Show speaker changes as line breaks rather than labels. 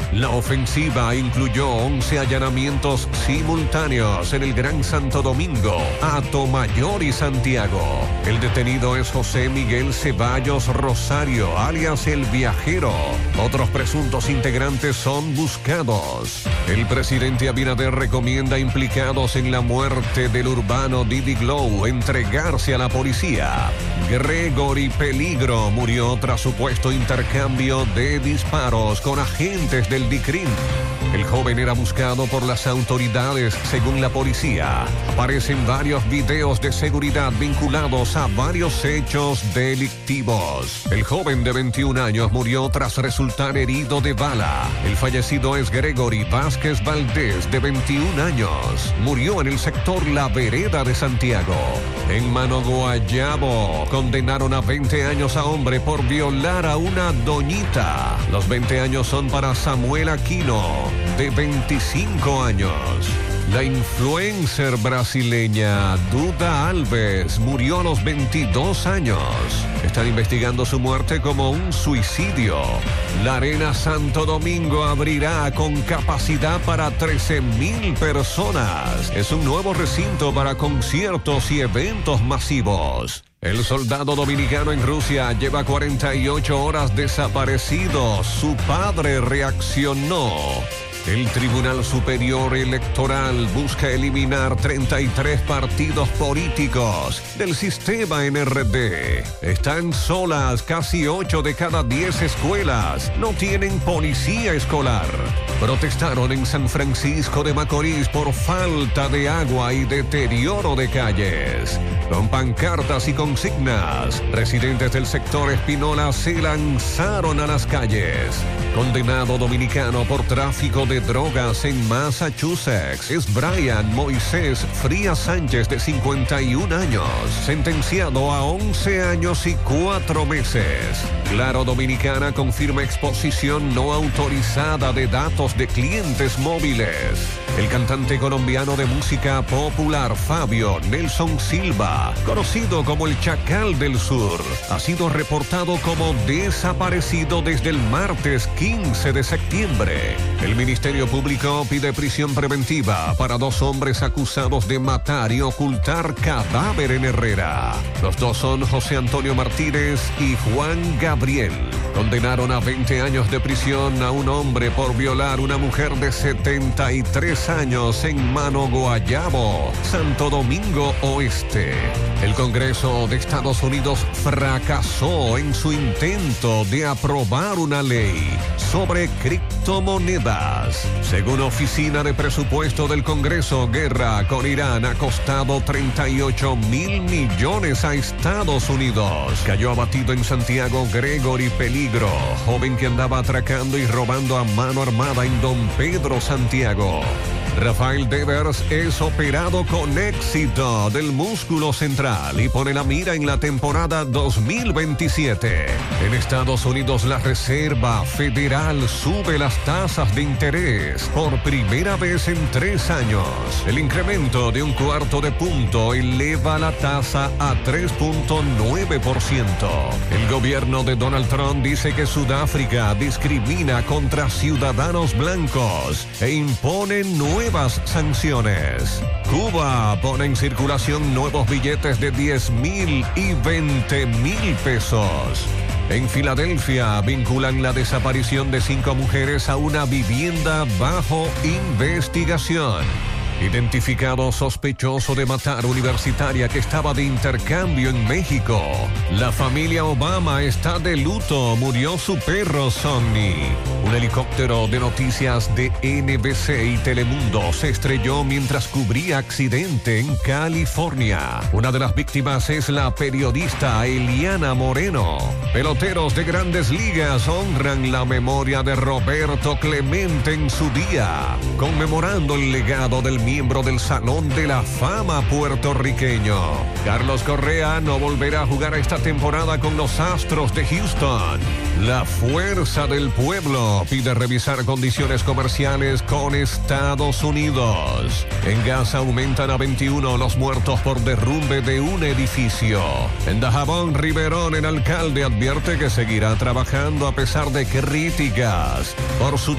La ofensiva incluyó 11 allanamientos simultáneos en el Gran Santo Domingo, Atomayor y Santiago. El detenido es José Miguel Ceballos Rosario, alias El Viajero. Otros presuntos integrantes son buscados. El presidente Abinader recomienda a implicados en la muerte del urbano Didi Glow entregarse a la policía. Gregory Peligro murió tras supuesto intercambio de disparos con agentes del DICRIM. El joven era buscado por las autoridades, según la policía. Aparecen varios videos de seguridad vinculados a varios hechos delictivos. El joven de 21 años murió tras resultar herido de bala. El fallecido es Gregory Vázquez Valdés, de 21 años. Murió en el sector La Vereda de Santiago. En Mano Guayabo, condenaron a 20 años a hombre por violar a una doñita. Los 20 años son para Samuel Aquino, de 25 años. La influencer brasileña Duda Alves murió a los 22 años. Están investigando su muerte como un suicidio. La Arena Santo Domingo abrirá con capacidad para 13,000 personas. Es un nuevo recinto para conciertos y eventos masivos. El soldado dominicano en Rusia lleva 48 horas desaparecido. Su padre reaccionó. El Tribunal Superior Electoral busca eliminar 33 partidos políticos del sistema NRD. Están solas casi 8 de cada 10 escuelas. No tienen policía escolar. Protestaron en San Francisco de Macorís por falta de agua y deterioro de calles. Con pancartas y consignas, residentes del sector Espinola se lanzaron a las calles. Condenado dominicano por tráfico de drogas en Massachusetts es Brian Moisés Frías Sánchez, de 51 años, sentenciado a 11 años y 4 meses. Claro Dominicana confirma exposición no autorizada de datos de clientes móviles. El cantante colombiano de música popular Fabio Nelson Silva, conocido como el Chacal del Sur, ha sido reportado como desaparecido desde el martes 15 de septiembre. El Ministerio Público pide prisión preventiva para 2 hombres acusados de matar y ocultar cadáver en Herrera. Los dos son José Antonio Martínez y Juan Gabriel. Condenaron a 20 años de prisión a un hombre por violar una mujer de 73 años en Mano Guayabo, Santo Domingo Oeste. El Congreso de Estados Unidos fracasó en su intento de aprobar una ley sobre criptomonedas. Según Oficina de Presupuesto del Congreso, guerra con Irán ha costado 38,000 millones a Estados Unidos. Cayó abatido en Santiago Gregory Peligro, joven que andaba atracando y robando a mano armada en Don Pedro, Santiago. Rafael Devers es operado con éxito del músculo central y pone la mira en la temporada 2027. En Estados Unidos, la Reserva Federal sube las tasas de interés por primera vez en 3 años. El incremento de 1/4 punto eleva la tasa a 3.9%. El gobierno de Donald Trump dice que Sudáfrica discrimina contra ciudadanos blancos e impone nuevas sanciones. Cuba pone en circulación nuevos billetes de 10,000 y 20,000 pesos. En Filadelfia vinculan la desaparición de 5 mujeres a una vivienda bajo investigación. Identificado sospechoso de matar universitaria que estaba de intercambio en México. La familia Obama está de luto. Murió su perro Sonny. Un helicóptero de noticias de NBC y Telemundo se estrelló mientras cubría accidente en California. Una de las víctimas es la periodista Eliana Moreno. Peloteros de Grandes Ligas honran la memoria de Roberto Clemente en su día, conmemorando el legado del miembro del Salón de la Fama puertorriqueño. Carlos Correa no volverá a jugar esta temporada con los Astros de Houston. La Fuerza del Pueblo pide revisar condiciones comerciales con Estados Unidos. En Gaza aumentan a 21 los muertos por derrumbe de un edificio. En Dajabón, Riverón, el alcalde advierte que seguirá trabajando a pesar de críticas por su